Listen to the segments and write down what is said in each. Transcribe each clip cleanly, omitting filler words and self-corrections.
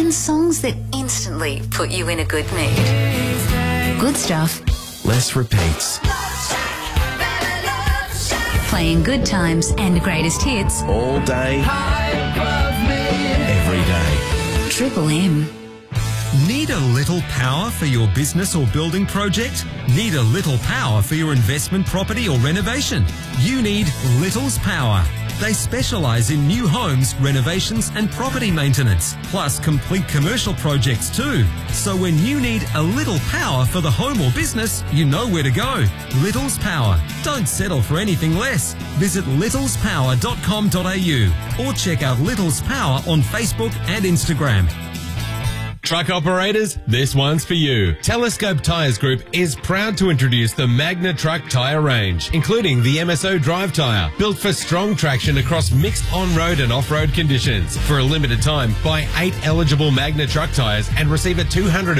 and songs that instantly put you in a good mood. Good stuff. Less repeats. Playing good times and greatest hits All day. Every day. Triple M. Need a little power for your business or building project? Need a little power for your investment property or renovation? You need Little's Power. They specialise in new homes, renovations and property maintenance, plus complete commercial projects too. So when you need a little power for the home or business, you know where to go. Little's Power. Don't settle for anything less. Visit littlespower.com.au or check out Little's Power on Facebook and Instagram. Truck operators, this one's for you. Telescope Tyres Group is proud to introduce the Magna Truck tyre range, including the MSO drive tyre, built for strong traction across mixed on-road and off-road conditions. For a limited time, buy 8 eligible Magna Truck tyres and receive a $250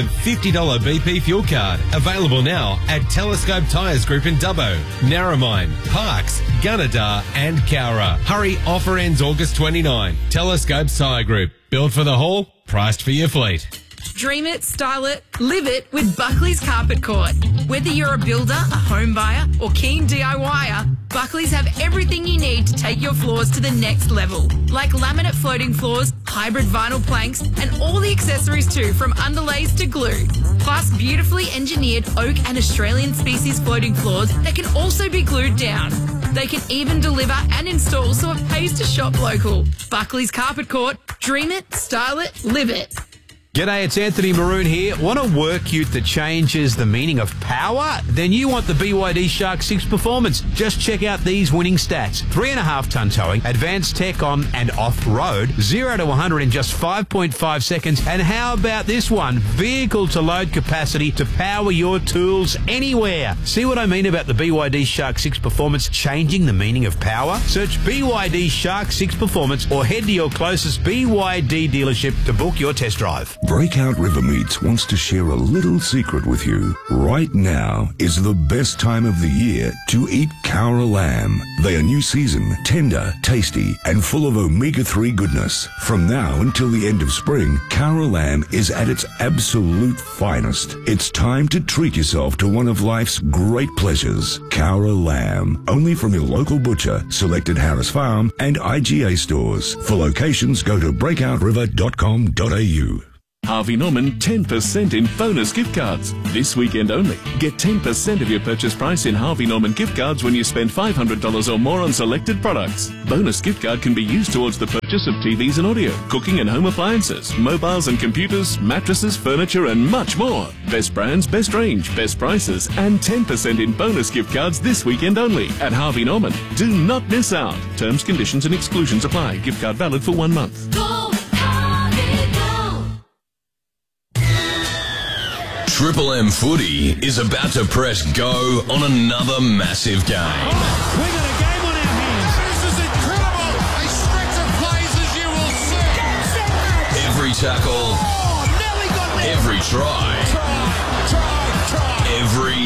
BP fuel card. Available now at Telescope Tyres Group in Dubbo, Narromine, Parkes, Gunnedah and Cowra. Hurry, offer ends August 29. Telescope Tyre Group. Built for the haul, priced for your fleet. Dream it, style it, live it with Buckley's Carpet Court. Whether you're a builder, a home buyer or keen DIYer, Buckley's have everything you need to take your floors to the next level. Like laminate floating floors, hybrid vinyl planks and all the accessories too, from underlays to glue. Plus beautifully engineered oak and Australian species floating floors that can also be glued down. They can even deliver and install so it pays to shop local. Buckley's Carpet Court. Dream it, style it, live it. G'day, it's Anthony Maroon here. Want a work ute that changes the meaning of power? Then you want the BYD Shark 6 Performance. Just check out these winning stats. 3.5 tonne towing, advanced tech on and off-road, 0 to 100 in just 5.5 seconds. And how about this one? Vehicle to load capacity to power your tools anywhere. See what I mean about the BYD Shark 6 Performance changing the meaning of power? Search BYD Shark 6 Performance or head to your closest BYD dealership to book your test drive. Breakout River Meats wants to share a little secret with you. Right now is the best time of the year to eat Cowra lamb. They are new season, tender, tasty, and full of omega-3 goodness. From now until the end of spring, Cowra lamb is at its absolute finest. It's time to treat yourself to one of life's great pleasures. Cowra lamb, only from your local butcher, selected Harris Farm and IGA stores. For locations, go to breakoutriver.com.au. Harvey Norman 10% in bonus gift cards. This weekend only. Get 10% of your purchase price in Harvey Norman gift cards when you spend $500 or more on selected products. Bonus gift card can be used towards the purchase of TVs and audio, cooking and home appliances, mobiles and computers, mattresses, furniture and much more. Best brands, best range, best prices and 10% in bonus gift cards this weekend only at Harvey Norman. Do not miss out. Terms, conditions and exclusions apply. Gift card valid for 1 month. Triple M Footy is about to press go on another massive game. We got a game on our hands. This is incredible. A stretch of plays as you will see. Every tackle. Oh, nearly got me. Every try. Try. Every.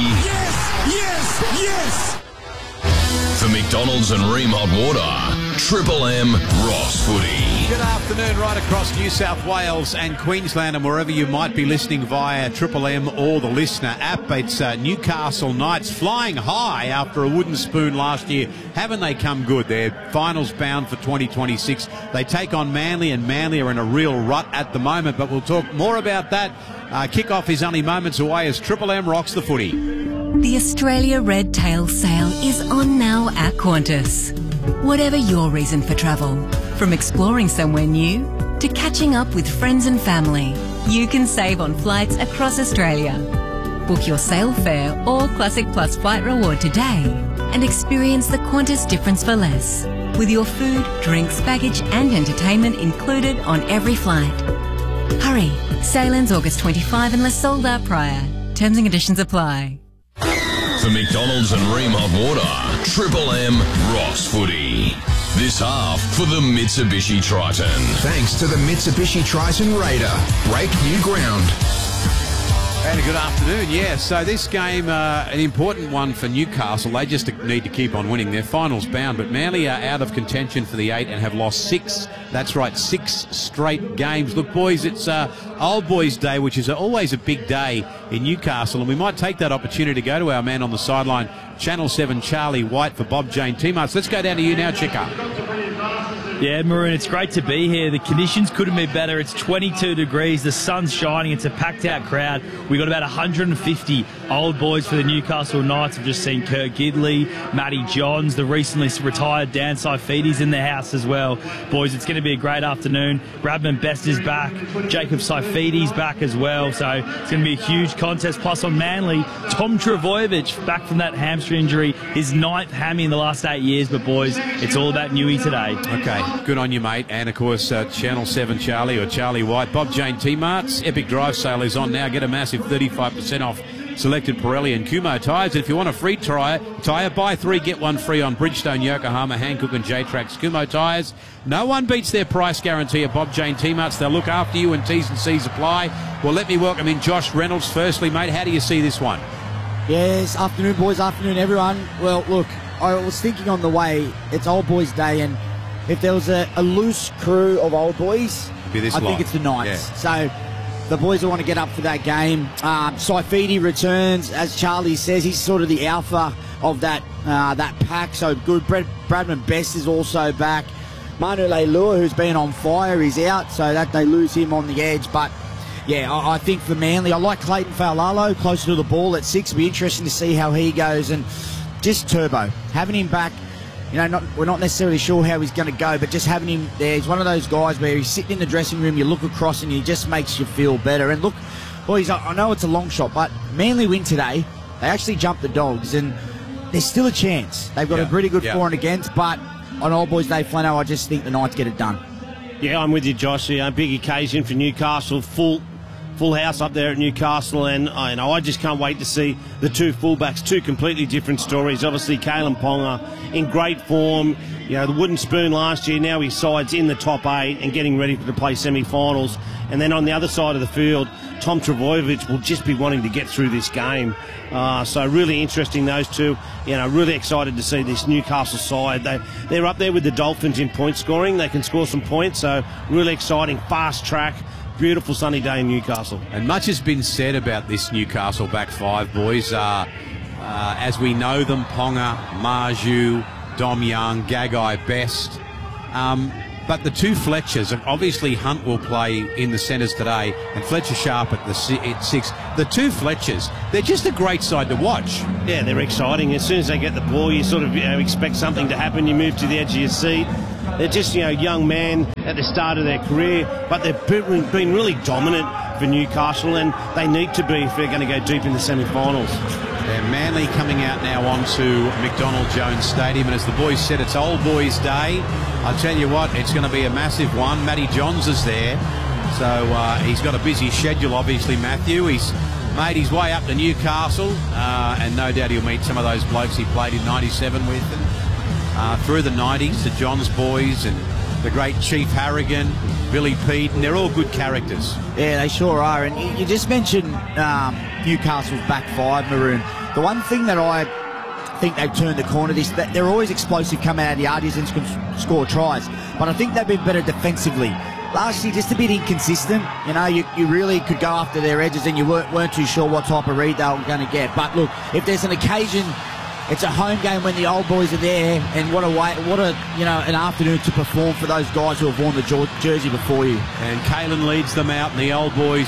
Yes. For McDonald's and Ream Hot Water, Triple M Ross Footy. Good afternoon right across New South Wales and Queensland and wherever you might be listening via Triple M or the Listener app. It's Newcastle Knights flying high after a wooden spoon last year. Haven't they come good? They're finals bound for 2026. They take on Manly and Manly are in a real rut at the moment, but we'll talk more about that. Kickoff is only moments away as Triple M rocks the footy. The Australia Red Tail Sale is on now at Qantas. Whatever your reason for travel, from exploring somewhere new to catching up with friends and family, you can save on flights across Australia. Book your sale fare or Classic Plus flight reward today and experience the Qantas difference for less, with your food, drinks, baggage and entertainment included on every flight. Hurry, sale ends August 25 unless sold out prior. Terms and conditions apply. For McDonald's and Ream Hot Water, Triple M Ross Footy. This half for the Mitsubishi Triton. Thanks to the Mitsubishi Triton Raider. Break new ground. And a good afternoon. Yeah, so this game, an important one for Newcastle. They just need to keep on winning. They're finals bound, but Manly are out of contention for the 8 and have lost 6. That's right, 6 straight games. Look, boys, it's Old Boys Day, which is always a big day in Newcastle, and we might take that opportunity to go to our man on the sideline, Channel 7 Charlie White for Bob Jane T-Marts. Let's go down to you now, Chica. Yeah, Maroon, it's great to be here. The conditions couldn't be better. It's 22 degrees. The sun's shining. It's a packed-out crowd. We got about 150 old boys for the Newcastle Knights. I've just seen Kurt Gidley, Matty Johns, the recently retired Dan Saifiti's in the house as well. Boys, it's going to be a great afternoon. Bradman Best is back. Jacob Saifiti's back as well. So it's going to be a huge contest. Plus on Manly, Tom Trbojevic back from that hamstring injury. His 9th hammy in the last 8 years. But boys, it's all about Newey today. Okay. Good on you, mate. And, of course, Channel 7 Charlie or Charlie White. Bob Jane T-Marts. Epic Drive sale is on now. Get a massive 35% off selected Pirelli and Kumho tyres. And if you want a free tyre, buy 3, get 1 free on Bridgestone, Yokohama, Hankook and J-Trax Kumho tyres. No one beats their price guarantee at Bob Jane T-Marts. They'll look after you and T's and C's apply. Well, let me welcome in Josh Reynolds. Firstly, mate, how do you see this one? Yes, afternoon, boys. Afternoon, everyone. Well, look, I was thinking on the way, it's Old Boys Day, and if there was a loose crew of old boys, I think it's the Knights. Yeah. So the boys will want to get up for that game. Saifiti returns, as Charlie says. He's sort of the alpha of that pack. So good. Bradman Best is also back. Manu Leilua, who's been on fire, is out. So that they lose him on the edge. But yeah, I think for Manly, I like Clayton Faulalo closer to the ball at 6. It'll be interesting to see how he goes. And just Turbo, having him back. You know, we're not necessarily sure how he's going to go, but just having him there, he's one of those guys where he's sitting in the dressing room, you look across and he just makes you feel better. And look, boys, I know it's a long shot, but Manly win today. They actually jumped the Dogs, and there's still a chance. They've got a pretty good for and against, but on Old Boys Day, Flano, I just think the Knights get it done. Yeah, I'm with you, Josh. Big occasion for Newcastle, full house up there at Newcastle, and I just can't wait to see the 2 fullbacks, 2 completely different stories. Obviously, Kalen Ponga in great form. You know, the wooden spoon last year, now his side's in the top 8 and getting ready to play semi-finals. And then on the other side of the field, Tom Trbojevic will just be wanting to get through this game. So really interesting, those two. You know, really excited to see this Newcastle side. They're up there with the Dolphins in point scoring. They can score some points, so really exciting, fast track. Beautiful sunny day in Newcastle. And much has been said about this Newcastle back 5, boys. As we know them, Ponga, Marju, Dom Young, Gagai Best. But the 2 Fletchers, obviously Hunt will play in the centres today, and Fletcher Sharp at 6. The 2 Fletchers, they're just a great side to watch. Yeah, they're exciting. As soon as they get the ball, you sort of expect something to happen. You move to the edge of your seat. They're just, young men at the start of their career, but they've been really dominant for Newcastle, and they need to be if they're going to go deep in the semi-finals. Yeah, Manly coming out now onto McDonald Jones Stadium, and as the boys said, it's Old Boys Day. I'll tell you what, it's going to be a massive one. Matty Johns is there, so he's got a busy schedule, obviously, Matthew. He's made his way up to Newcastle, and no doubt he'll meet some of those blokes he played in 97 with, and through the 90s, the Johns boys and the great Chief Harrigan, Billy Pete, and they're all good characters. Yeah, they sure are. And you just mentioned Newcastle's back 5, Maroon. The one thing that I think they've turned the corner, that they're always explosive coming out of the Ardies and score tries, but I think they've been better defensively. Last year, just a bit inconsistent. You know, you really could go after their edges and you weren't too sure what type of read they were going to get. But look, if there's an occasion, it's a home game when the old boys are there, and what an afternoon to perform for those guys who have worn the jersey before you. And Kalen leads them out, and the old boys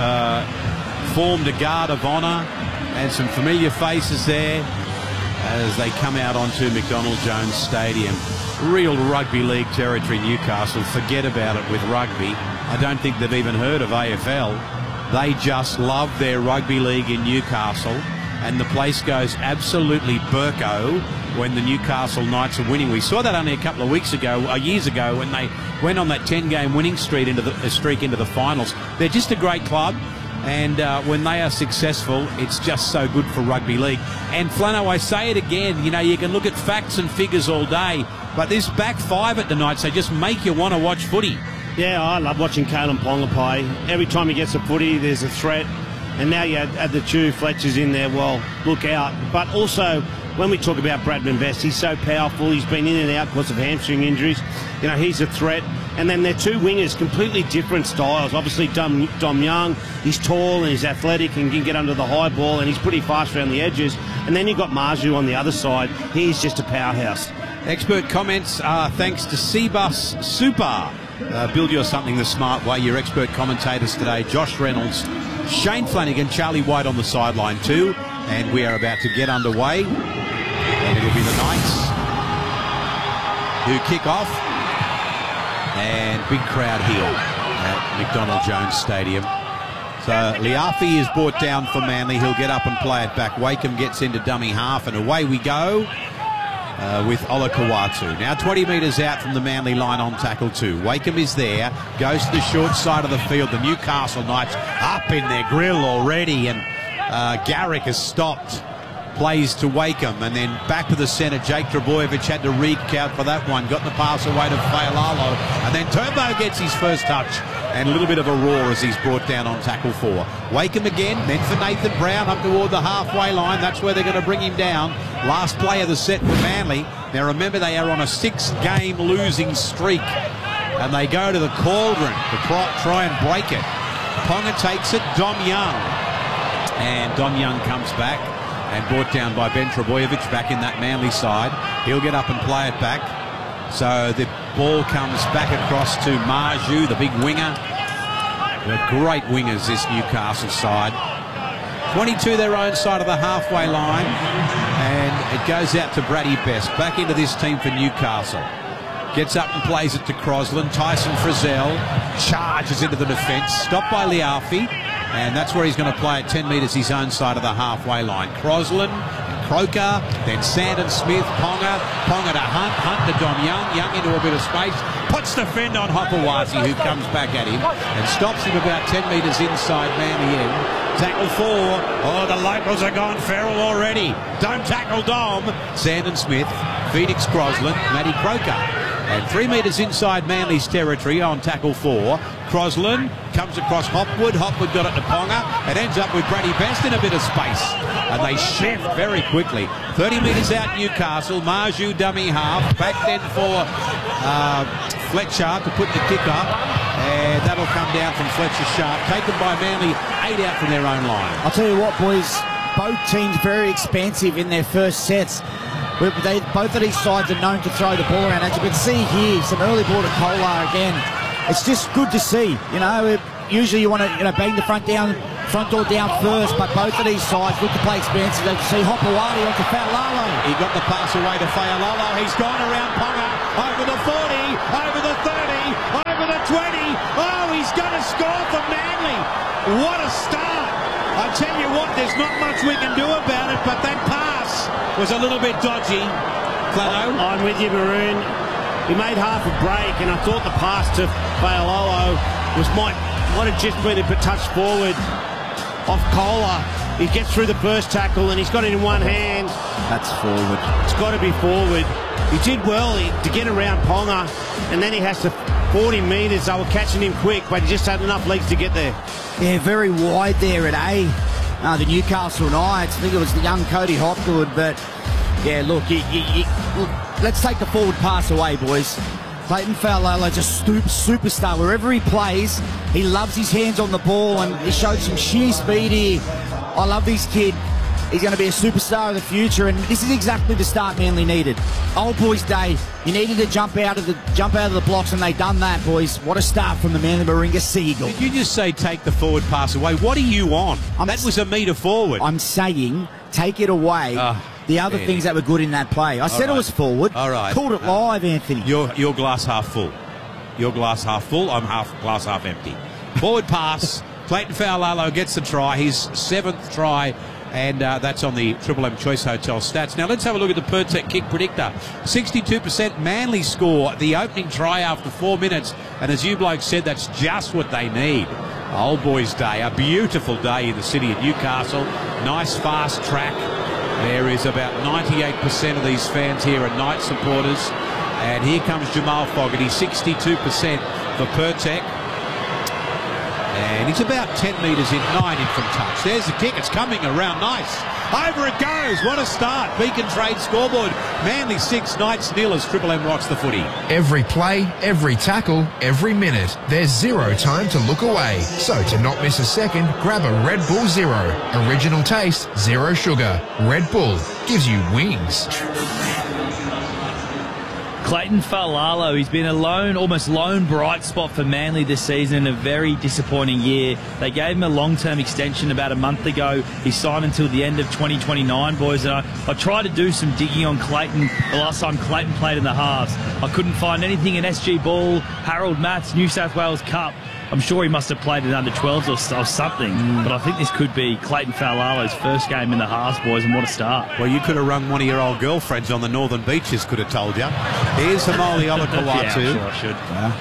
have formed a guard of honour, and some familiar faces there as they come out onto McDonald Jones Stadium. Real rugby league territory, Newcastle. Forget about it with rugby. I don't think they've even heard of AFL. They just love their rugby league in Newcastle, and the place goes absolutely burko when the Newcastle Knights are winning. We saw that only a couple of years ago, when they went on that 10-game winning streak into the finals. They're just a great club, and when they are successful, it's just so good for rugby league. And Flano, I say it again, you can look at facts and figures all day, but this back 5 at the Knights, they just make you want to watch footy. Yeah, I love watching Kalen Ponga play. Every time he gets a footy, there's a threat. and now you add the two Fletchers in there, well, look out. But also, when we talk about Bradman Best, he's so powerful. He's been in and out because of hamstring injuries. You know, he's a threat. And then they're two wingers, completely different styles. Obviously, Dom Young, he's tall and he's athletic and can get under the high ball, and he's pretty fast around the edges. And then you've got Marju on the other side. He's just a powerhouse. Expert comments are thanks to Cbus Super. Build your something the smart way. Your expert commentators today, Josh Reynolds, Shane Flanagan, Charlie White on the sideline too. And we are about to get underway. And it'll be the Knights who kick off. And big crowd here at McDonald Jones Stadium. So Liafi is brought down for Manly. He'll get up and play it back. Wakeham gets into dummy half, and away we go with Olakawatu. Now 20 metres out from the Manly line on tackle 2. Wakeham is there, goes to the short side of the field. The Newcastle Knights up in their grill already, and Garrick has stopped. Plays to Wakeham, and then back to the centre. Jake Trbojevic had to recount for that one. Got the pass away to Fa'alalo, and then Turbo gets his first touch, and a little bit of a roar as he's brought down on tackle 4. Wakeham again, then for Nathan Brown up toward the halfway line. That's where they're going to bring him down. Last play of the set for Manly. Now remember, they are on a 6-game losing streak, and they go to the cauldron to try and break it. Ponga takes it, Dom Young, and Dom Young comes back. And brought down by Ben Trbojevic back in that Manly side. He'll get up and play it back. So the ball comes back across to Marju, the big winger. They're great wingers, this Newcastle side. 22 their own side of the halfway line. And it goes out to Braddy Best. Back into this team for Newcastle. Gets up and plays it to Crosland. Tyson Frizzell charges into the defence. Stopped by Liafi. And that's where he's going to play at 10 metres his own side of the halfway line. Crosland, Croker, then Sandon Smith, Ponga to Hunt to Dom Young into a bit of space, puts the fend on Hopawasi, who comes back at him and stops him about 10 metres inside Manly end. Tackle 4. Oh, the locals are gone feral already. Don't tackle Dom. Sandon Smith, Phoenix Crosland, Matty Croker. And 3 metres inside Manly's territory on tackle 4. Crosland comes across Hopwood. Hopwood got it to Ponga. It ends up with Braddy Best in a bit of space. And they shift very quickly. 30 metres out Newcastle. Marju dummy half. Back then for Fletcher to put the kick up. And that'll come down from Fletcher sharp. Taken by Manly, 8 out from their own line. I'll tell you what, boys. Both teams very expansive in their first sets. Both of these sides are known to throw the ball around. As you can see here, some early ball to Kolar again. It's just good to see. You know, usually you want to bang the front door down first, but both of these sides look to play expansive. As you see, Hopawati onto Fa'alalo. He got the pass away to Fa'alalo. He's gone around Ponga, over the 40, over the 30, over the 20. Oh, he's going to score for Manly. What a start. I tell you what, there's not much we can do about it, but that pass was a little bit dodgy. Flano? I'm with you, Maroon. He made half a break, and I thought the pass to Fa'alalo might have just been a bit touched forward off Kolar. He gets through the first tackle, and he's got it in one hand. That's forward. It's got to be forward. He did well to get around Ponga, and then he has to 40 metres. They were catching him quick, but he just had enough legs to get there. Yeah, very wide there at A. The Newcastle Knights. I think it was the young Cody Hopgood, but yeah, look, let's take the forward pass away, boys. Clayton Fa'alalo's a superstar. Wherever he plays, he loves his hands on the ball, and he showed some sheer speed here. I love this kid. He's going to be a superstar of the future, and this is exactly the start Manly needed. Old boys' day. You needed to jump out of the blocks, and they done that, boys. What a start from the Manly Warringah Seagull. Did you just say take the forward pass away? What are you on? That was a metre forward. I'm saying take it away. The other things that were good in that play. I said it was forward. All right. Called it live, Anthony. You're glass half full. You're glass half full. I'm glass half empty. Forward pass. Clayton Fa'alalo gets the try. His 7th try. And that's on the Triple M Choice Hotel stats. Now let's have a look at the Pertec kick predictor. 62% Manly score the opening try after 4 minutes. And as you blokes said, that's just what they need. Old boys' day, a beautiful day in the city of Newcastle. Nice fast track. There is about 98% of these fans here are Knight supporters. And here comes Jamal Fogarty, 62% for Pertec. And he's about 10 metres in, 9 in from touch. There's the kick. It's coming around. Nice. Over it goes. What a start. Beacon Trade scoreboard. Manly 6, Knights nil as Triple M rocks the footy. Every play, every tackle, every minute. There's zero time to look away. So to not miss a second, grab a Red Bull Zero. Original taste, zero sugar. Red Bull gives you wings. Clayton Falalo, he's been almost lone bright spot for Manly this season in a very disappointing year. They gave him a long-term extension about a month ago. He signed until the end of 2029, boys. And I tried to do some digging on Clayton the last time Clayton played in the halves. I couldn't find anything in SG Ball, Harold Matts, New South Wales Cup. I'm sure he must have played in under 12s or something, but I think this could be Clayton Falalo's first game in the halves, boys, and what a start. Well, you could have rung one of your old girlfriends on the Northern Beaches, could have told you. Here's Hamoli Olakau'atu. Yeah, I'm sure I should.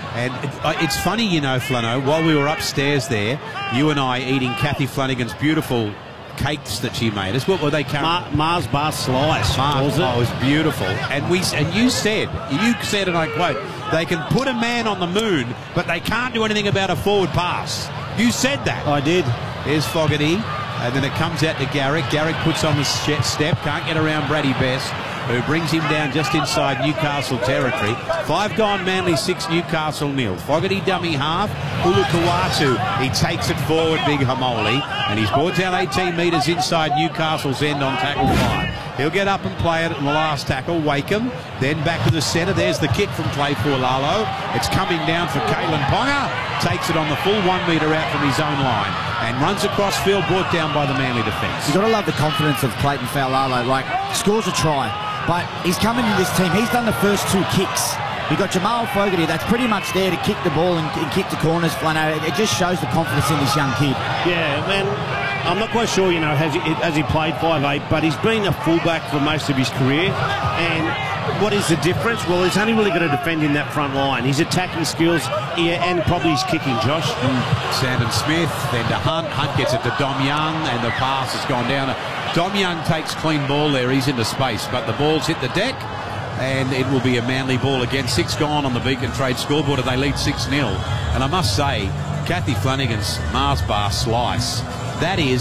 And it's funny, you know, Flano, while we were upstairs there, you and I eating Kathy Flanagan's beautiful cakes that she made us. What were they? Mars bar slice. Oh, it was beautiful. And you said, and I quote, they can put a man on the moon, but they can't do anything about a forward pass. You said that. I did. There's Fogarty, and then it comes out to Garrick. Garrick puts on the step, can't get around Brady Best, who brings him down just inside Newcastle territory. 5 gone, Manly 6, Newcastle nil. Fogarty dummy half, Olakau'atu, he takes it forward, big Hamoli, and he's brought down 18 metres inside Newcastle's end on tackle 5. He'll get up and play it in the last tackle. Wakeham, then back to the centre. There's the kick from Clay Fualalo. It's coming down for Kalen Ponga. Takes it on the full 1 metre out from his own line and runs across field, brought down by the Manly defence. You've got to love the confidence of Clayton Falalo. Like, scores a try, but he's coming to this team. He's done the first 2 kicks. You've got Jamal Fogarty that's pretty much there to kick the ball and kick the corners, Flano. It just shows the confidence in this young kid. Yeah, man. I'm not quite sure, you know, has he played 5'8", but he's been a fullback for most of his career. And what is the difference? Well, he's only really got to defend in that front line. His attacking skills, and probably his kicking, Josh. Sandon Smith, then to Hunt. Hunt gets it to Dom Young, and the pass has gone down. Dom Young takes clean ball there. He's into space, but the ball's hit the deck, and it will be a Manly ball again. 6 gone on the Beacon Trade scoreboard, and they lead 6-0. And I must say, Kathy Flanagan's Mars bar slice, that is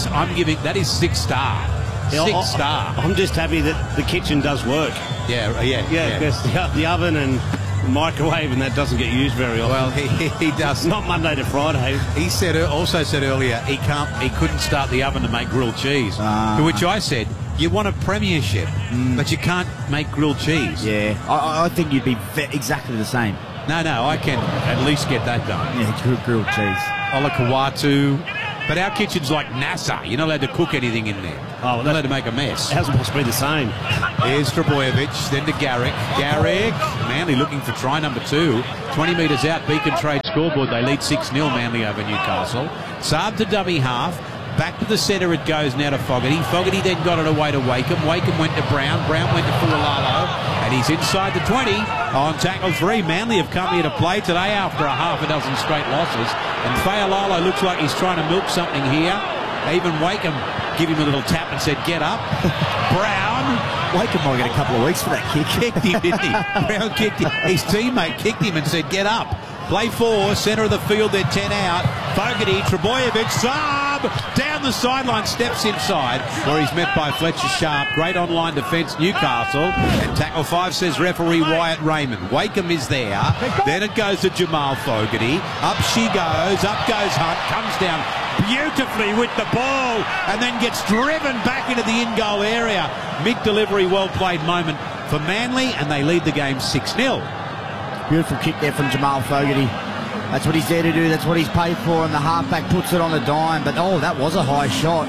6-star. 6-star. I'm just happy that the kitchen does work. Yeah. Because the oven and microwave and that doesn't get used very often. Well, he does. Not Monday to Friday. He also said earlier he couldn't start the oven to make grilled cheese. To which I said, you want a premiership, but you can't make grilled cheese. Yeah, I think you'd be exactly the same. No, I can at least get that done. Yeah, grilled cheese. Olakau'atu. But our kitchen's like NASA. You're not allowed to cook anything in there. Oh, you're not allowed to make a mess. How's it possibly the same? Here's Trbojevic, then to Garrick. Garrick, Manly looking for try number 2. 20 metres out, Beacon Trade scoreboard. They lead 6-0, Manly over Newcastle. Saab to dummy half. Back to the centre it goes now to Fogarty. Fogarty then got it away to Wakeham. Wakeham went to Brown. Brown went to Fualalo. And he's inside the 20 on tackle 3. Manly have come here to play today after a half a dozen straight losses. And Fualalo looks like he's trying to milk something here. Even Wakeham give him a little tap and said, get up. Brown. Wakeham might get a couple of weeks for that kick. Kicked him, didn't he? Brown kicked him. His teammate kicked him and said, get up. Play 4, centre of the field, they're 10 out. Fogarty, Trbojevic, Saab, down the sideline, steps inside, where he's met by Fletcher Sharp. Great online defence, Newcastle. And tackle 5 says referee Wyatt Raymond. Wakeham is there. Then it goes to Jamal Fogarty. Up she goes, up goes Hunt, comes down beautifully with the ball, and then gets driven back into the in-goal area. Mid-delivery, well-played moment for Manly, and they lead the game 6-0. Beautiful kick there from Jamal Fogarty. That's what he's there to do. That's what he's paid for. And the halfback puts it on the dime. But, oh, that was a high shot.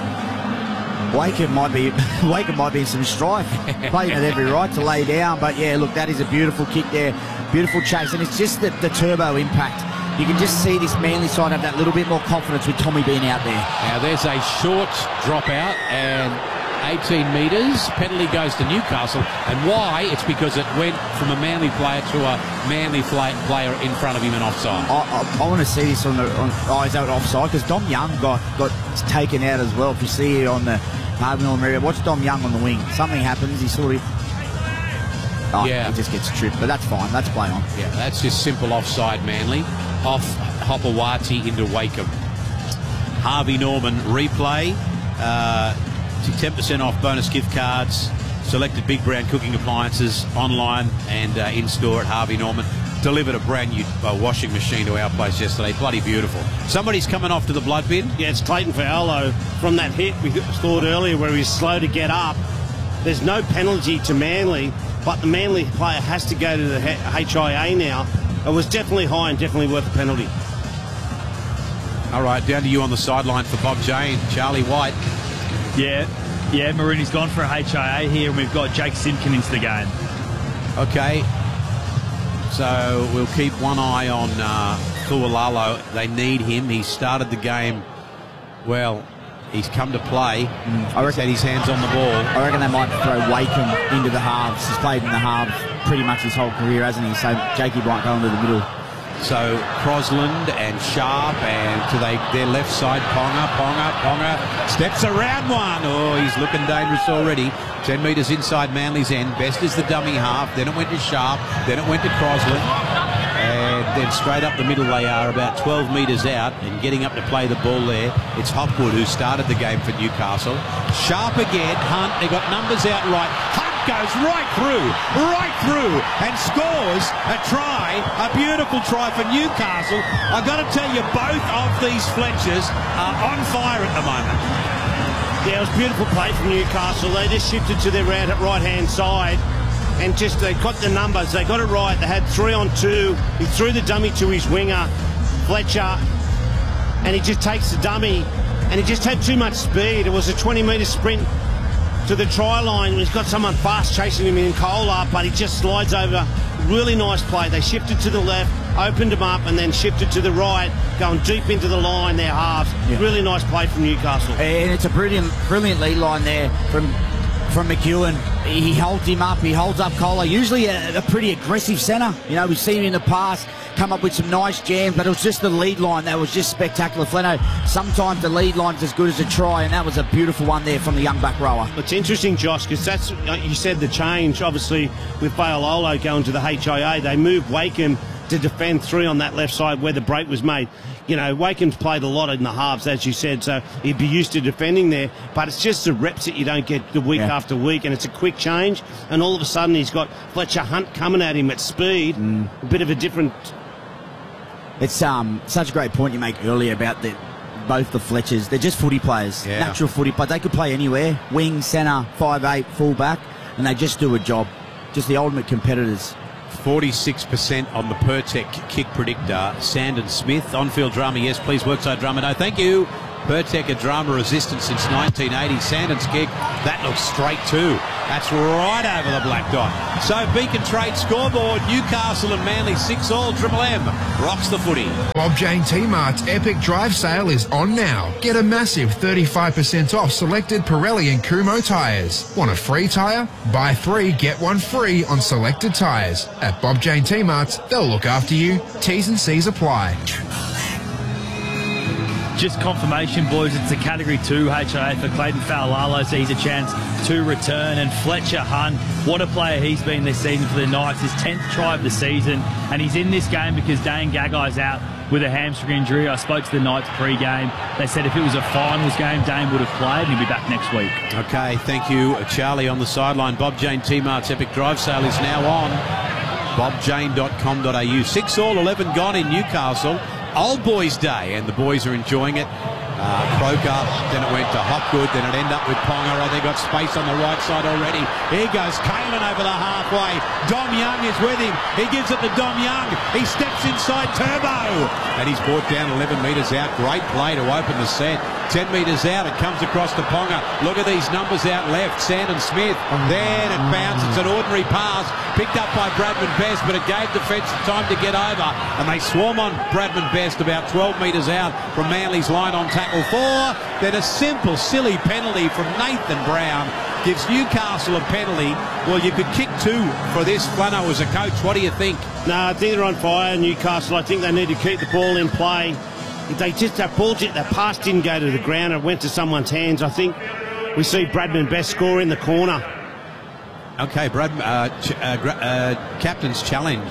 Wakeham might be in some strife. Playing at every right to lay down. But, yeah, look, that is a beautiful kick there. Beautiful chase. And it's just the turbo impact. You can just see this Manly side have that little bit more confidence with Tommy being out there. Now, there's a short dropout and 18 metres. Penalty goes to Newcastle. And why? It's because it went from a Manly player to a Manly player in front of him and offside. I want to see this on is that offside? Because Dom Young got taken out as well. If you see it on the Hardmill area, watch Dom Young on the wing. Something happens. He sort of... he just gets tripped. But that's fine. That's play on. Yeah, that's just simple offside, Manly. Off Hopewati into Wakeham. Harvey Norman replay. 10% off bonus gift cards. Selected Big Brown cooking appliances online and in-store at Harvey Norman. Delivered a brand new washing machine to our place yesterday. Bloody beautiful. Somebody's coming off to the blood bin. Yeah, it's Clayton Fowler from that hit we thought earlier where he was slow to get up. There's no penalty to Manly, but the Manly player has to go to the HIA now. It was definitely high and definitely worth a penalty. All right, down to you on the sideline for Bob Jane. Charlie White. Yeah, Marooney's gone for a HIA here, and we've got Jake Simpkin into the game. Okay. So we'll keep one eye on Tuolalo. They need him. He started the game well. He's come to play. I reckon he's had his hands on the ball. I reckon they might throw Wakeham into the halves. He's played in the halves pretty much his whole career, hasn't he? So Jakey might go into the middle. So Crosland and Sharp and to their left side, Ponga steps around one. Oh, he's looking dangerous already. 10 metres inside Manly's end. Best is the dummy half. Then it went to Sharp. Then it went to Crosland. And then straight up the middle they are, about 12 metres out and getting up to play the ball there. It's Hopwood who started the game for Newcastle. Sharp again. Hunt. They got numbers out right. Hunt goes right through and scores a try, a beautiful try for Newcastle. I've got to tell you, both of these Fletchers are on fire at the moment. Yeah, it was beautiful play from Newcastle. They just shifted to their right-hand side and just they got the numbers. They got it right. They had 3 on 2. He threw the dummy to his winger, Fletcher, and he just takes the dummy and he just had too much speed. It was a 20-metre sprint to the try line. He's got someone fast chasing him in Kohler, but he just slides over. Really nice play. They shifted to the left, opened him up, and then shifted to the right, going deep into the line, their halves. Yeah. Really nice play from Newcastle. And it's a brilliant lead line there from McEwen. He holds him up. He holds up Kohler. Usually a pretty aggressive centre. You know, we've seen him in the past come up with some nice jams, but it was just the lead line that was just spectacular. Fleno, sometimes the lead line's as good as a try, and that was a beautiful one there from the young back rower. It's interesting, Josh, because that's, you said the change, obviously, with Baialolo going to the HIA. They moved Wakeham to defend 3 on that left side where the break was made. You know, Wakeham's played a lot in the halves, as you said, so he'd be used to defending there, but it's just the reps that you don't get the week after week, and it's a quick change, and all of a sudden he's got Fletcher Hunt coming at him at speed, a bit of a different... It's such a great point you make earlier about both the Fletchers. They're just footy players, natural footy players. They could play anywhere, wing, centre, 5'8", full-back, and they just do a job. Just the ultimate competitors. 46% on the Pertec kick predictor. Sandon Smith, on-field drama, yes, please, workside drama, no, thank you. Pertec, a drama resistant since 1980. Sandon's kick, that looks straight too. That's right over the black dot. So Beacon Trade scoreboard, Newcastle and Manly 6-all. Triple M rocks the footy. Bob Jane T-Mart's Epic Drive sale is on now. Get a massive 35% off selected Pirelli and Kumho tyres. Want a free tyre? Buy 3, get 1 free on selected tyres. At Bob Jane T-Mart's, they'll look after you. T's and C's apply. Just confirmation, boys, it's a Category 2 HIA for Clayton Fowler, so he's a chance to return. And Fletcher Hunt, what a player he's been this season for the Knights, his 10th try of the season. And he's in this game because Dane Gagai's out with a hamstring injury. I spoke to the Knights pre-game. They said if it was a finals game, Dane would have played and he'll be back next week. Okay, thank you, Charlie, on the sideline. Bob Jane T-Mart's Epic Drive sale is now on. bobjane.com.au. 6-all, 11 gone in Newcastle. Old Boys Day, and the boys are enjoying it. Croker, then it went to Hopgood, then it ended up with Ponga. Oh, they got space on the right side already. Here goes Kalen over the halfway. Dom Young is with him. He gives it to Dom Young. He steps inside Turbo, and he's brought down 11 metres out. Great play to open the set. 10 metres out, it comes across to Ponga. Look at these numbers out left. Sandon Smith. Then it bounces. An ordinary pass picked up by Bradman Best, but it gave defence time to get over, and they swarm on Bradman Best about 12 metres out from Manly's line on tackle 4. Then a simple, silly penalty from Nathan Brown gives Newcastle a penalty. Well, you could kick 2 for this. Flano as a coach, what do you think? No, I think they're on fire, Newcastle. I think they need to keep the ball in play. They just, that pass didn't go to the ground. It went to someone's hands. I think we see Bradman Best score in the corner. Okay, captain's challenge.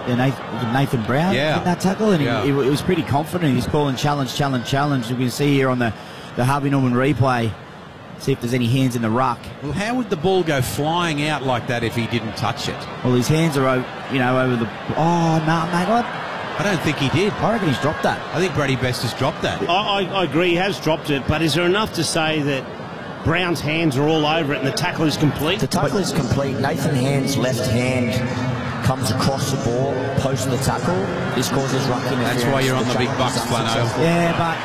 Nathan Brown in that tackle, and he was pretty confident. He's calling challenge. You can see here on the Harvey Norman replay. See if there's any hands in the ruck. Well, how would the ball go flying out like that if he didn't touch it? Well, his hands are over the... Oh, no, mate. I don't think he did. I reckon he's dropped that. I think Brady Best has dropped that. I agree, he has dropped it, but is there enough to say that Brown's hands are all over it and the tackle is complete? The tackle is complete. Nathan Hand's left hand comes across the ball, post the tackle. This causes ruck interference. That's why you're on the big bucks, Flano. Yeah, but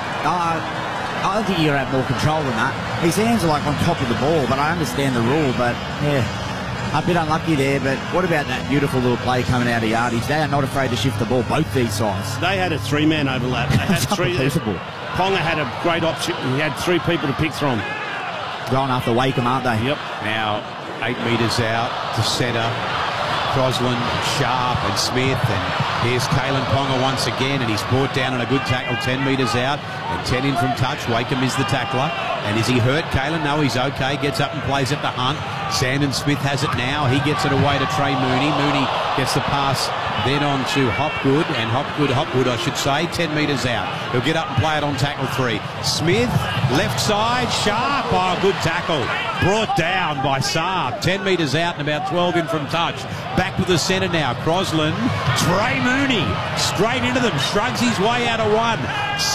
I don't think you're going to have more control than that. His hands are like on top of the ball, but I understand the rule, but yeah. A bit unlucky there, but what about that beautiful little play coming out of yardage? They are not afraid to shift the ball, both these sides. They had a three-man overlap. They had three. Ponga had a great option. He had three people to pick from. Going after Wakeham, aren't they? Yep. Now, 8 metres out to centre. Crosland, Sharp and Smith, and here's Kalen Ponga once again, and he's brought down on a good tackle 10 metres out, and 10 in from touch. Wakeham is the tackler, and is he hurt, Kalen? No, he's okay, gets up and plays at the Hunt. Sandon Smith has it now, he gets it away to Trey Mooney. Mooney gets the pass then on to Hopgood, and Hopgood I should say, 10 metres out. He'll get up and play it on tackle 3. Smith, left side, Sharp, oh, good tackle. Brought down by Saab, 10 metres out and about 12 in from touch. Back to the centre now, Crosland, Trey Mooney, straight into them, shrugs his way out of one.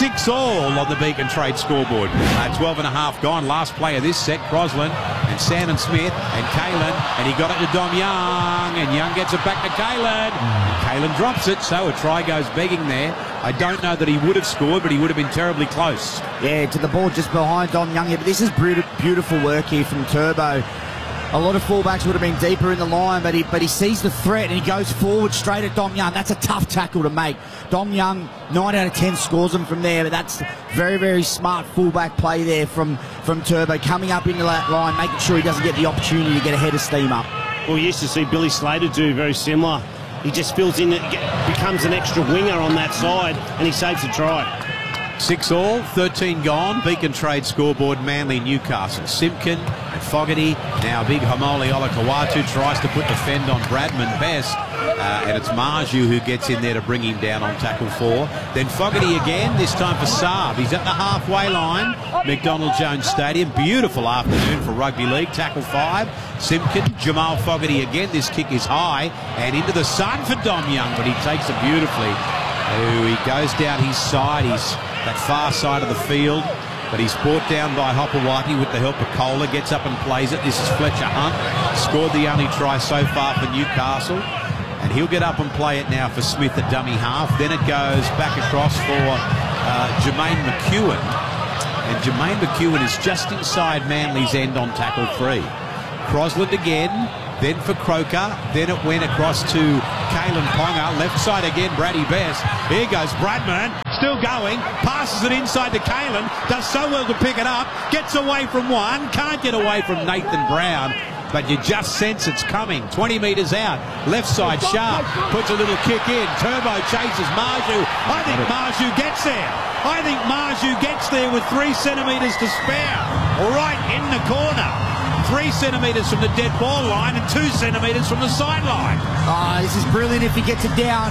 6-all on the Beacon Trade scoreboard. 12 and a half gone, last play of this set, Crosland and Sandon Smith and Kalen, and he got it to Dom Young, and Young gets it back to Kalen. Kalen drops it, so a try goes begging there. I don't know that he would have scored, but he would have been terribly close. Yeah, to the ball just behind Dom Young here, but this is beautiful work here from Turbo. A lot of fullbacks would have been deeper in the line, but he sees the threat and he goes forward straight at Dom Young. That's a tough tackle to make. Dom Young, 9 out of 10 scores them from there, but that's very, very smart fullback play there from Turbo, coming up into that line, making sure he doesn't get the opportunity to get a head of steam up. Well, we used to see Billy Slater do very similar. He just fills in, becomes an extra winger on that side, and he saves a try. 6-all, 13 gone. Beacon Trade scoreboard, Manly, Newcastle. Simpkin and Fogarty. Now big Homoli Olakawatu tries to put the fend on Bradman Best. And it's Marju who gets in there to bring him down on tackle 4. Then Fogarty again, this time for Saab. He's at the halfway line. McDonald Jones Stadium. Beautiful afternoon for rugby league. Tackle 5. Simpkin, Jamal Fogarty again. This kick is high. And into the sun for Dom Young, but he takes it beautifully. He goes down his side. He's that far side of the field, but he's brought down by Hopewati with the help of Kohler, gets up and plays it. This is Fletcher Hunt, scored the only try so far for Newcastle, and he'll get up and play it now for Smith at dummy half. Then it goes back across for Jermaine McEwen, and Jermaine McEwen is just inside Manly's end on tackle 3. Crosland again, then for Croker, then it went across to Kalen Ponga, left side again, Brady Best. Here goes Bradman, still going, passes it inside to Kalen, does so well to pick it up, gets away from one, can't get away from Nathan Brown, but you just sense it's coming. 20 metres out, left side Sharp, puts a little kick in, Turbo chases Marju. I think Marju gets there. I think Marju gets there with 3 centimetres to spare, right in the corner. 3 centimetres from the dead ball line and 2 centimetres from the sideline. This is brilliant if he gets it down.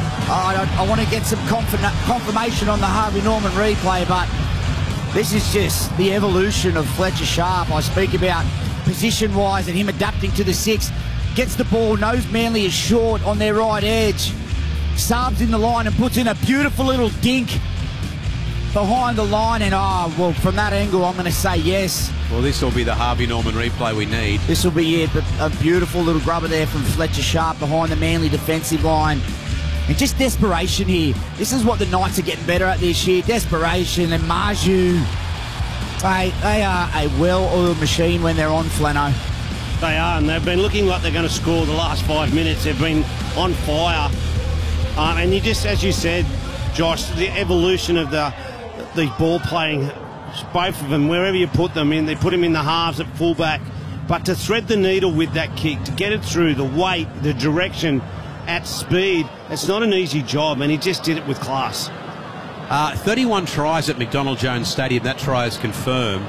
I want to get some confirmation on the Harvey Norman replay, but this is just the evolution of Fletcher Sharp. I speak about position-wise and him adapting to the 6. Gets the ball, knows Manly is short on their right edge. Saab's in the line and puts in a beautiful little dink behind the line, and well, from that angle I'm going to say yes. Well, this will be the Harvey Norman replay we need. This will be it, but a beautiful little grubber there from Fletcher Sharp behind the Manly defensive line. And just desperation here. This is what the Knights are getting better at this year. Desperation. And Marju, they are a well-oiled machine when they're on, Flano. They are, and they've been looking like they're going to score the last 5 minutes. They've been on fire. And you just, as you said, Josh, the evolution of the ball playing, both of them, wherever you put them in, they put them in the halves at fullback. But to thread the needle with that kick, to get it through, the weight, the direction, at speed, it's not an easy job, and he just did it with class. 31 tries at McDonald Jones Stadium. That try is confirmed.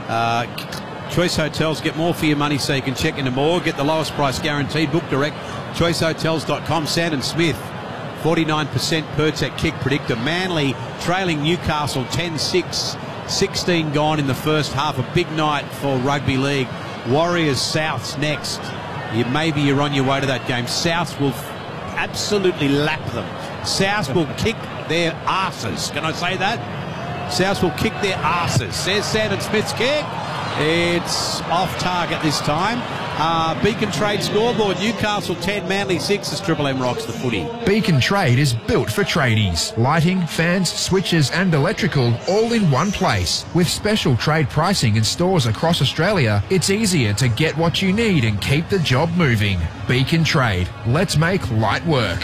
Choice Hotels, get more for your money so you can check into more. Get the lowest price guaranteed. Book direct, choicehotels.com. Sandon Smith, 49% Pertec kick predictor. Manly trailing Newcastle 10-6. 16 gone in the first half. A big night for rugby league. Warriors Souths next. Maybe you're on your way to that game. Souths will absolutely lap them. Souths will kick their arses. Can I say that? Souths will kick their arses. There's Sandon Smith's kick. It's off target this time. Beacon Trade scoreboard. Newcastle 10, Manly 6 as Triple M rocks the footy. Beacon Trade is built for tradies. Lighting, fans, switches and electrical all in one place. With special trade pricing in stores across Australia, it's easier to get what you need and keep the job moving. Beacon Trade. Let's make light work.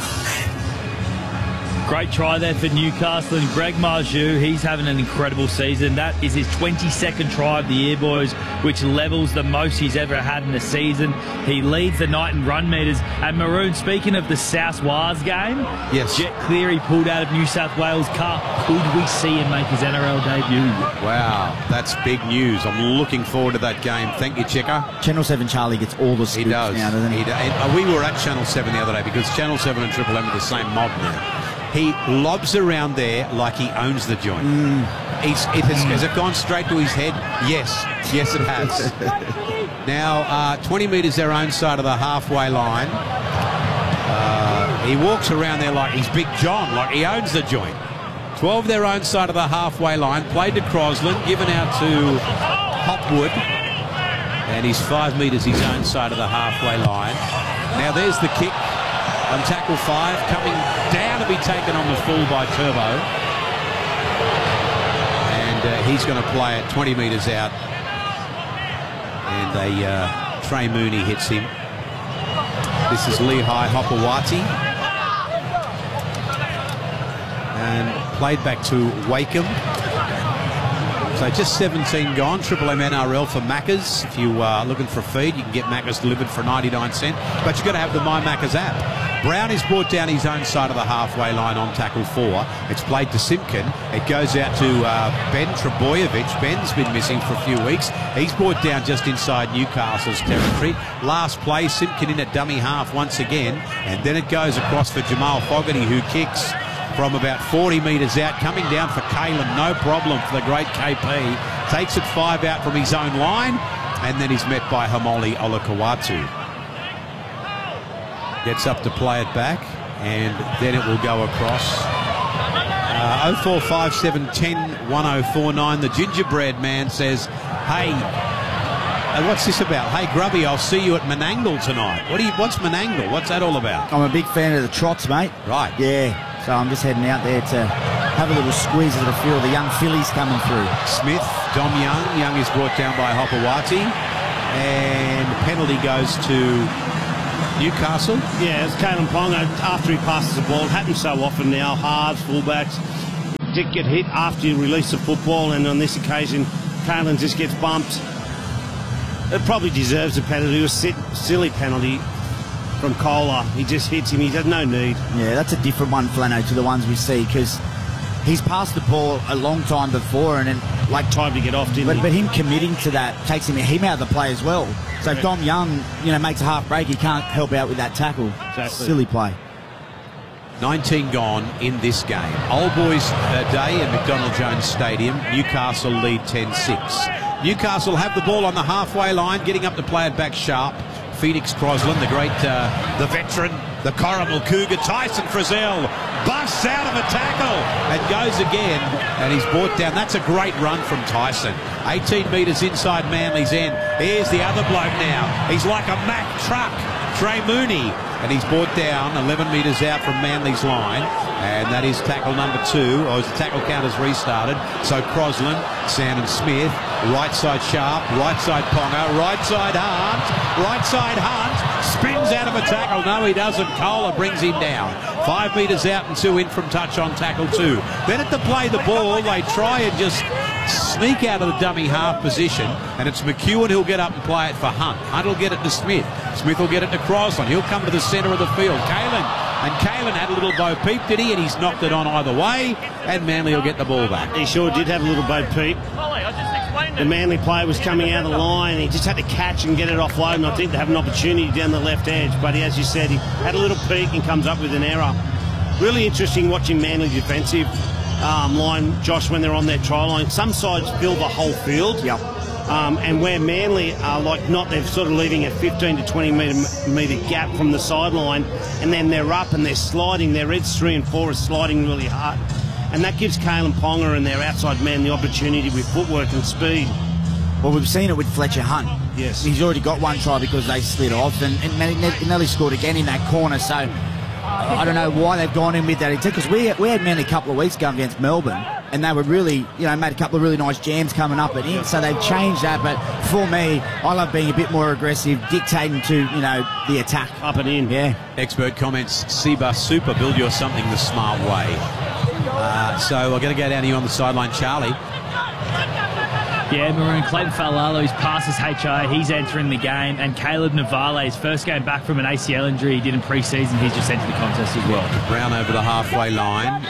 Great try there for Newcastle, and Greg Marju, he's having an incredible season. That is his 22nd try of the year, boys, which levels the most he's ever had in a season. He leads the night in run meters. And Maroon, speaking of the South Wales game, yes, Jet Cleary pulled out of New South Wales Cup. Could we see him make his NRL debut? Wow, that's big news. I'm looking forward to that game. Thank you, Checker. Channel 7 Charlie gets all the scoops now, doesn't he? And we were at Channel 7 the other day because Channel 7 and Triple M are the same mob now. He lobs around there like he owns the joint. Has it gone straight to his head? Yes. Yes, it has. Now, 20 metres their own side of the halfway line. He walks around there like he's Big John, like he owns the joint. 12 their own side of the halfway line. Played to Crosland, given out to Hopwood. And he's 5 metres his own side of the halfway line. Now, there's the kick. On tackle 5, coming down to be taken on the full by Turbo. And he's going to play it 20 metres out. And Trey Mooney hits him. This is Lehigh Hopawati. And played back to Wakeham. So just 17 gone. Triple M NRL for Maccas. If you are looking for a feed, you can get Maccas delivered for 99 cents. But you've got to have the My Maccas app. Brown is brought down his own side of the halfway line on tackle 4. It's played to Simpkin. It goes out to Ben Trebojevic. Ben's been missing for a few weeks. He's brought down just inside Newcastle's territory. Last play, Simpkin in at dummy half once again. And then it goes across for Jamal Fogarty, who kicks from about 40 metres out. Coming down for Kalen, no problem for the great KP. Takes it 5 out from his own line. And then he's met by Hamoli Olakawatu. Gets up to play it back, and then it will go across. 045710 1049. The gingerbread man says, hey, what's this about? Hey, Grubby, I'll see you at Menangle tonight. What's Menangle? What's that all about? I'm a big fan of the trots, mate. Right. Yeah, so I'm just heading out there to have a little squeeze of the feel. The young fillies coming through. Smith, Dom Young. Young is brought down by Hopawati. And penalty goes to Newcastle. Yeah, it's Kalen Ponga after he passes the ball. It happens so often now. Halves, fullbacks did get hit after you release the football, and on this occasion, Kalen just gets bumped. It probably deserves a penalty. It was a silly penalty from Kohler. He just hits him. He has no need. Yeah, that's a different one, Flano, to the ones we see, because he's passed the ball a long time before, and then time to get off, didn't he? But him committing to that takes him out of the play as well. So if Dom Young, makes a half break, he can't help out with that tackle. Exactly. Silly play. 19 gone in this game. Old Boys Day at McDonald Jones Stadium. Newcastle lead 10-6. Newcastle have the ball on the halfway line, getting up to play it back sharp. Phoenix Crosland, the great, the veteran, the Corrimal Cougar, Tyson Frizzell, busts out of a tackle and goes again, and he's brought down. That's a great run from Tyson. 18 metres inside Manly's end. Here's the other bloke now. He's like a Mack truck, Trey Mooney, and he's brought down 11 metres out from Manly's line, and that is tackle number 2, or as the tackle count has restarted. So Crosland, Sandon Smith, right side Sharp, right side Ponga, right side Hunt, spins out of a tackle. No, he doesn't. Kohler brings him down. 5 metres out and 2 in from touch on tackle 2. Then at the play the ball, they try and just sneak out of the dummy half position, and it's McEwen who'll get up and play it for Hunt. Hunt will get it to Smith. Smith will get it to Crosland. He'll come to the centre of the field. Kalen had a little bo peep, did he? And he's knocked it on either way, and Manly will get the ball back. He sure did have a little bo peep. The Manly player was coming out of the line. He just had to catch and get it offload, and I think they have an opportunity down the left edge. But as you said, he had a little peek and comes up with an error. really interesting watching Manly defensive line, Josh, when they're on their try line. Some sides fill the whole field. Yep. And where Manly are they're sort of leaving a 15 to 20 metre gap from the sideline, and then they're up and they're sliding. Their edge 3 and 4 are sliding really hard. And that gives Kalen Ponga and their outside man the opportunity with footwork and speed. Well, we've seen it with Fletcher Hunt. Yes. He's already got one try because they slid off, and Nelly scored again in that corner. So I don't know why they've gone in with that, because we had Manly a couple of weeks ago against Melbourne, and they were really, made a couple of really nice jams coming up and in. So they've changed that. But for me, I love being a bit more aggressive, dictating to, the attack. Up and in. Yeah. Expert comments, Seba Super, build your something the smart way. So I'm going to go down here on the sideline, Charlie. Yeah, Maroon, Clayton Fa'alalo's past his HI, he's entering the game, and Caleb Navale's first game back from an ACL injury he did in pre-season, he's just entered the contest as well. Brown over the halfway line.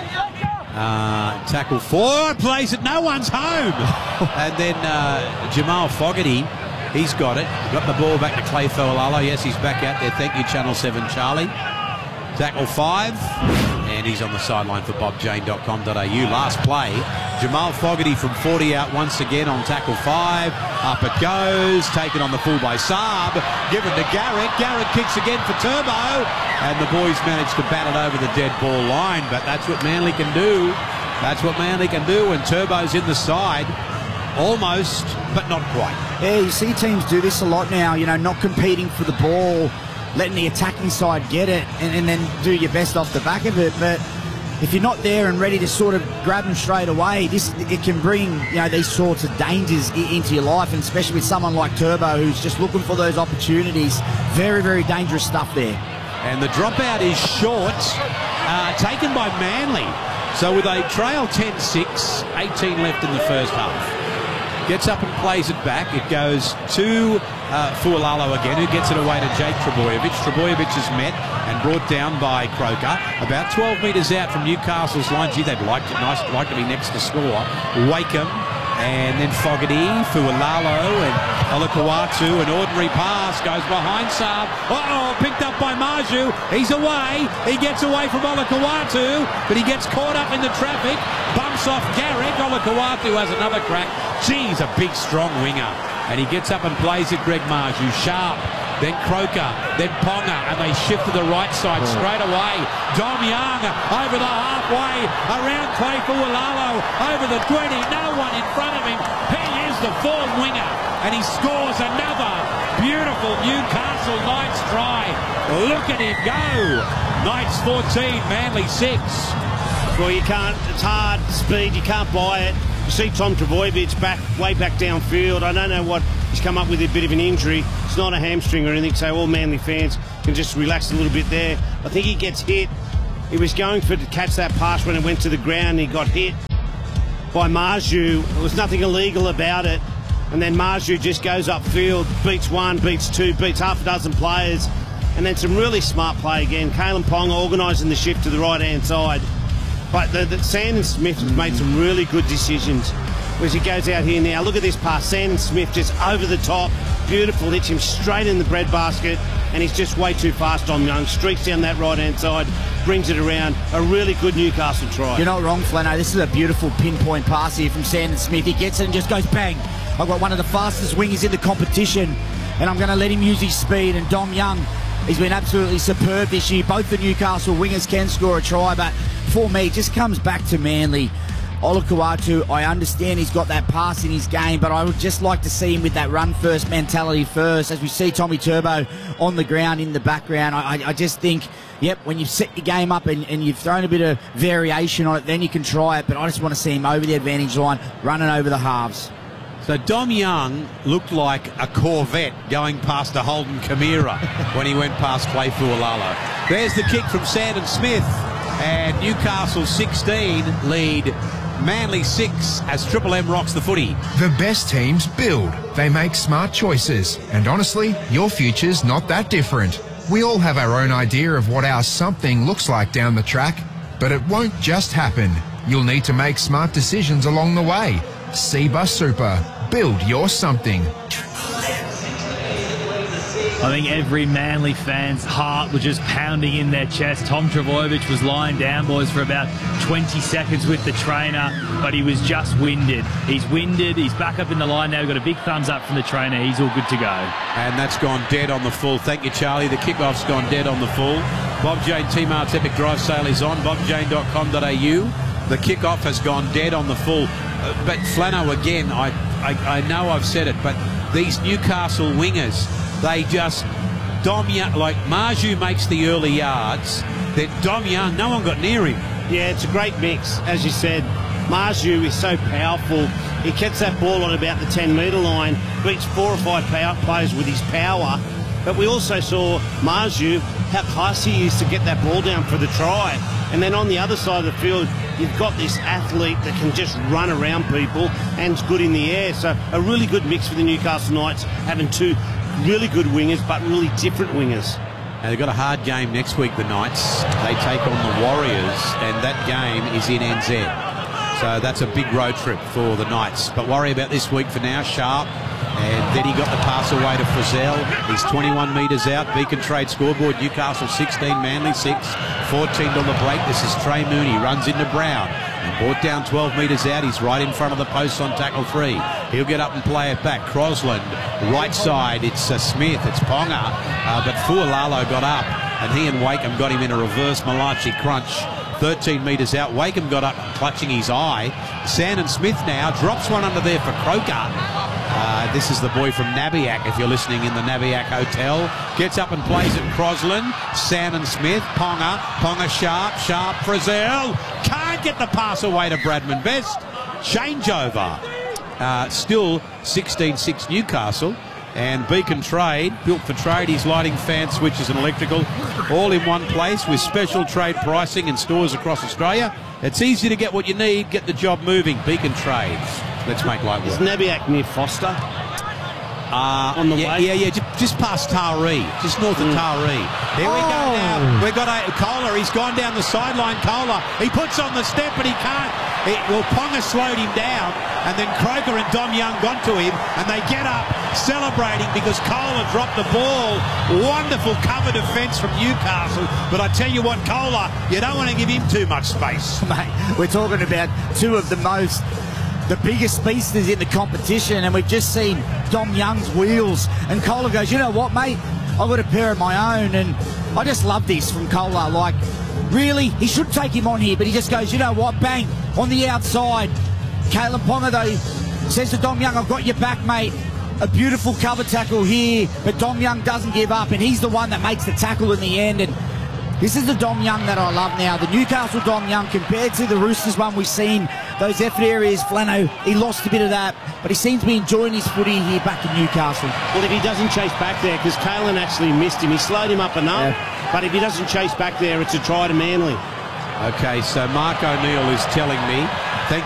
Tackle forward, plays it, no one's home. And then Jamal Fogarty, he's got it. Got the ball back to Clay Fa'alalo. Yes, he's back out there. Thank you, Channel 7 Charlie. Tackle 5, and he's on the sideline for bobjane.com.au. Last play, Jamal Fogarty from 40 out once again on tackle 5. Up it goes, taken on the full by Saab, given to Garrick. Garrick kicks again for Turbo, and the boys managed to bat it over the dead ball line. But that's what Manly can do. That's what Manly can do when Turbo's in the side. Almost, but not quite. Yeah, you see teams do this a lot now, not competing for the ball, letting the attacking side get it, and then do your best off the back of it. But if you're not there and ready to sort of grab them straight away, it can bring these sorts of dangers into your life, and especially with someone like Turbo who's just looking for those opportunities. Very, very dangerous stuff there. And the dropout is short, taken by Manly. So with a trail 10-6, 18 left in the first half. Gets up and plays it back. It goes to Fualalo again, who gets it away to Jake Trebojevic. Trebojevic is met and brought down by Croker. About 12 metres out from Newcastle's line. Gee, they'd like to be next to score. Wakeham, and then Fogarty, Fualalo, and Olakau'atu. An ordinary pass goes behind Saab. Picked up by Maju. He's away. He gets away from Olakau'atu, but he gets caught up in the traffic. Bumps off Garrick. Olakau'atu has another crack. Geez, a big, strong winger. And he gets up and plays it, Greg Maju. Sharp, then Croker, then Ponga, and they shift to the right side straight away. Dom Young over the halfway, around Clay Fualalo, over the 20, no one in front of him. He is the form winger, and he scores another beautiful Newcastle Knights try. Look at him go. Knights 14, Manly 6. Well, you can't, it's hard, speed, you can't buy it. You see Tom Trebojevic way back downfield. I don't know what he's come up with, a bit of an injury. It's not a hamstring or anything, so all Manly fans can just relax a little bit there. I think he gets hit. He was going to catch that pass when it went to the ground. He got hit by Maju. There was nothing illegal about it. And then Maju just goes upfield, beats one, beats two, beats half a dozen players. And then some really smart play again. Kalen Ponga organising the shift to the right-hand side. But Sandon Smith has made some really good decisions as he goes out here now. Look at this pass. Sandon Smith just over the top. Beautiful. Hits him straight in the breadbasket. And he's just way too fast on Young. Streaks down that right-hand side. Brings it around. A really good Newcastle try. You're not wrong, Flano. This is a beautiful pinpoint pass here from Sandon Smith. He gets it and just goes bang. I've got one of the fastest wingers in the competition. And I'm going to let him use his speed. And Dom Young, he's been absolutely superb this year. Both the Newcastle wingers can score a try, but for me, it just comes back to Manly. Olakau'atu, I understand he's got that pass in his game, but I would just like to see him with that run-first mentality first. As we see Tommy Turbo on the ground in the background, I just think, yep, when you've set your game up and you've thrown a bit of variation on it, then you can try it, but I just want to see him over the advantage line, running over the halves. So Dom Young looked like a Corvette going past a Holden Camira when he went past Clay Fualalo. There's the kick from Sandon Smith, and Newcastle 16 lead Manly 6 as Triple M rocks the footy. The best teams build. They make smart choices. And honestly, your future's not that different. We all have our own idea of what our something looks like down the track, but it won't just happen. You'll need to make smart decisions along the way. Seba Super. Build your something. I think every Manly fan's heart was just pounding in their chest. Tom Trbojevic was lying down, boys, for about 20 seconds with the trainer, but he was just winded. He's winded. He's back up in the line now. Got a big thumbs up from the trainer. He's all good to go. And that's gone dead on the full. Thank you, Charlie. The kickoff's gone dead on the full. Bob Jane T-Mart's Epic Drive sale is on. bobjane.com.au. The kickoff has gone dead on the full. But Flano, again, I know I've said it, but these Newcastle wingers, they just... Dom Young, like Marju makes the early yards, then Dom Young, no one got near him. Yeah, it's a great mix, as you said. Marju is so powerful. He gets that ball on about the 10-metre line, beats 4 or 5 players with his power. But we also saw Marju, how classy he is to get that ball down for the try. And then on the other side of the field, you've got this athlete that can just run around people and is good in the air. So a really good mix for the Newcastle Knights, having two really good wingers, but really different wingers. Now, they've got a hard game next week, the Knights. They take on the Warriors, and that game is in NZ. So that's a big road trip for the Knights. But worry about this week for now. Sharp, and then he got the pass away to Frizzell. He's 21 metres out. Beacon Trade scoreboard. Newcastle 16, Manly 6, 14 on the break. This is Trey Mooney. Runs into Brown. And brought down 12 metres out. He's right in front of the post on tackle 3. He'll get up and play it back. Crosland, right side. It's Smith. It's Ponga. But Fualalo got up. And he and Wakeham got him in a reverse Malachi crunch. 13 metres out. Wakeham got up clutching his eye. Sandon Smith now drops one under there for Croker. This is the boy from Nabiac, if you're listening in the Nabiac Hotel. Gets up and plays it. Crosland, Sandon Smith, Ponga Sharp, Frizzell. Can't get the pass away to Bradman Best. Changeover. Still 16-6 Newcastle. And Beacon Trade, built for trade, he's lighting fan switches and electrical, all in one place with special trade pricing in stores across Australia. It's easy to get what you need, get the job moving. Beacon Trades. Let's make light work. Is Nabiac near Foster? On the way? Yeah, just past Taree, just north of Taree. Here we go now. We've got Kohler. He's gone down the sideline. Kohler. He puts on the step, but he can't. Ponga slowed him down, and then Croker and Dom Young got to him, and they get up celebrating because Kohler dropped the ball. Wonderful cover defence from Newcastle. But I tell you what, Kohler, you don't want to give him too much space. Mate, we're talking about two of the biggest speedsters in the competition, and we've just seen Dom Young's wheels, and Kohler goes, you know what, mate, I've got a pair of my own. And I just love this from Kohler. Like, really, he should take him on here, but he just goes, you know what, bang, on the outside. Kalyn Ponga, though, says to Dom Young, I've got your back, mate. A beautiful cover tackle here, but Dom Young doesn't give up, and he's the one that makes the tackle in the end. And this is the Dom Young that I love now. The Newcastle Dom Young compared to the Roosters one we've seen, those effort areas, Flano, he lost a bit of that, but he seems to be enjoying his footy here back in Newcastle. Well, if he doesn't chase back there, because Kalyn actually missed him, he slowed him up enough, but if he doesn't chase back there, it's a try to Manly. Okay, so Mark O'Neill is telling me